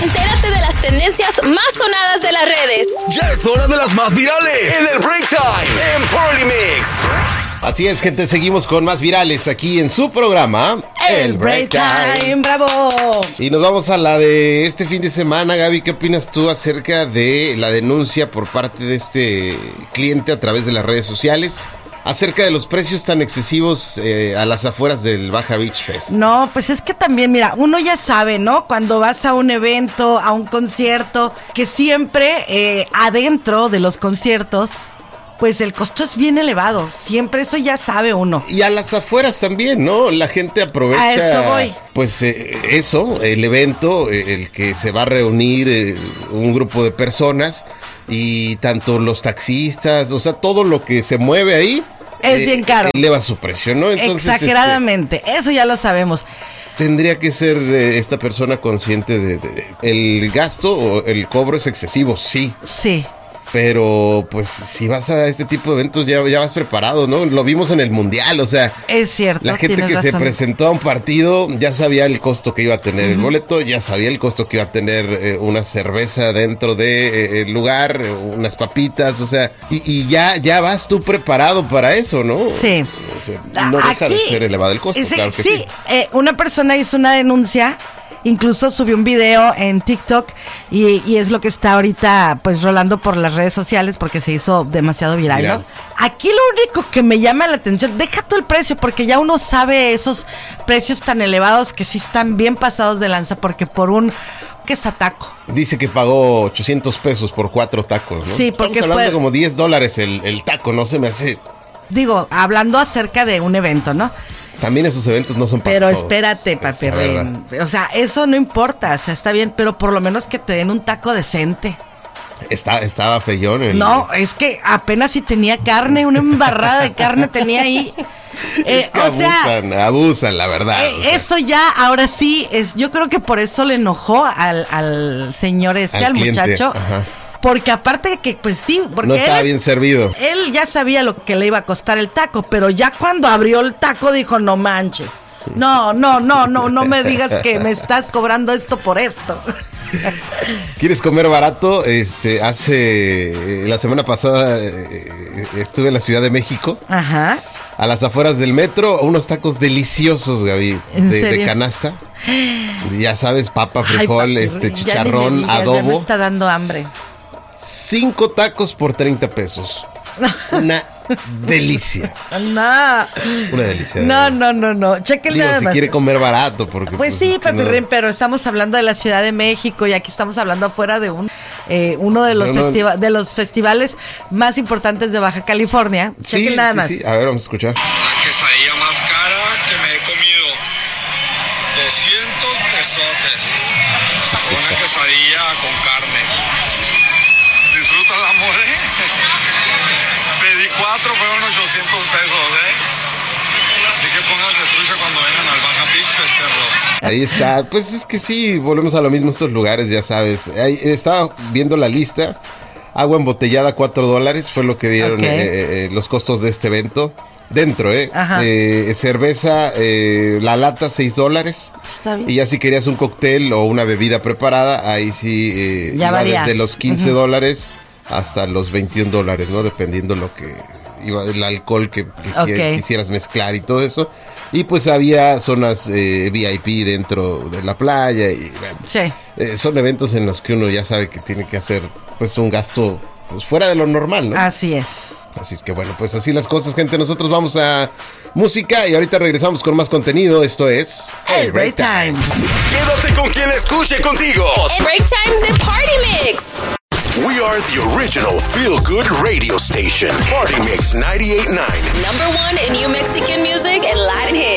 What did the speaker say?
Entérate de las tendencias más sonadas de las redes. Ya es hora de las más virales en el Break Time en Party Mix. Así es, gente, seguimos con más virales aquí en su programa, El Break Time. ¡Bravo! Y nos vamos a la de este fin de semana. Gaby, ¿qué opinas tú acerca de la denuncia por parte de este cliente a través de las redes sociales acerca de los precios tan excesivos a las afueras del Baja Beach Fest? No, pues es que también, mira, uno ya sabe, ¿no? Cuando vas a un evento, a un concierto, que siempre adentro de los conciertos, pues el costo es bien elevado. Siempre eso ya sabe uno. Y a las afueras también, ¿no? La gente aprovecha. A eso voy. Pues el evento, el que se va a reunir un grupo de personas y tanto los taxistas, o sea, todo lo que se mueve ahí. Es bien caro. Eleva su precio, ¿no? Entonces, exageradamente, eso ya lo sabemos. Tendría que ser esta persona consciente de el gasto o el cobro es excesivo, sí. Sí. Pero, pues, si vas a este tipo de eventos, ya vas preparado, ¿no? Lo vimos en el Mundial, o sea. Es cierto. La gente que se presentó a un partido ya sabía el costo que iba a tener el boleto, ya sabía el costo que iba a tener una cerveza dentro del lugar, unas papitas, o sea. Y ya vas tú preparado para eso, ¿no? Sí. O sea, no deja de ser elevado el costo, claro que sí. Una persona hizo una denuncia. Incluso subió un video en TikTok y es lo que está ahorita pues rolando por las redes sociales porque se hizo demasiado viral, ¿no? Aquí lo único que me llama la atención, deja todo el precio porque ya uno sabe esos precios tan elevados que sí están bien pasados de lanza porque por un quesataco. Dice que pagó 800 pesos por 4 tacos, ¿no? Sí, porque estamos hablando de como $10 el taco, no se me hace. Digo, hablando acerca de un evento, ¿no? También esos eventos no son para pero todos. Espérate, papi. O sea, eso no importa, o sea, está bien, pero por lo menos que te den un taco decente. Estaba feyón. No, es que apenas si tenía carne, una embarrada de carne tenía ahí. Es que abusan, la verdad. Eso ya, ahora sí, yo creo que por eso le enojó al señor al cliente, muchacho. Ajá. Porque aparte de que, pues sí, porque no estaba bien servido. Él ya sabía lo que le iba a costar el taco, pero ya cuando abrió el taco dijo, no manches. No me digas que me estás cobrando esto por esto. ¿Quieres comer barato? La semana pasada estuve en la Ciudad de México. Ajá. A las afueras del metro, unos tacos deliciosos, Gaby, de canasta. Ya sabes, papa, frijol, chicharrón, adobo. Ya me está dando hambre. 5 tacos por 30 pesos. Una delicia. No. Una delicia. No. Chéquenle nada si más. quiere comer barato. Porque, pues sí, Papirrín, pero estamos hablando de la Ciudad de México y aquí estamos hablando afuera de uno de los festivales más importantes de Baja California. Chequen nada más. Sí. A ver, vamos a escuchar. La quesadilla más cara que me he comido. 200 pesotes. Una quesadilla con carne. Disfruta la mole. Pedí 4, fueron 800 pesos, Así que pónganse trucha cuando vengan al Baja Beach Fest, perros. Ahí está, pues es que sí, volvemos a lo mismo estos lugares, ya sabes. Ahí estaba viendo la lista. Agua embotellada, $4 fue lo que dieron los costos de este evento. Dentro, cerveza, la lata, $6. Está bien. Y ya si querías un cóctel o una bebida preparada, ahí sí ya varía. Desde los $15 hasta los $21, ¿no? Dependiendo lo que iba, el alcohol que quisieras mezclar y todo eso. Y pues había zonas VIP dentro de la playa y bueno, sí. Son eventos en los que uno ya sabe que tiene que hacer pues un gasto pues fuera de lo normal, ¿no? Así es. Así es que bueno, pues así las cosas, gente. Nosotros vamos a música y ahorita regresamos con más contenido. Esto es El Break Time. Quédate con quien escuche contigo. El Break Time de Party Mix. We are the original feel-good radio station. Party Mix 98.9. #1 in New Mexican music and Latin hits.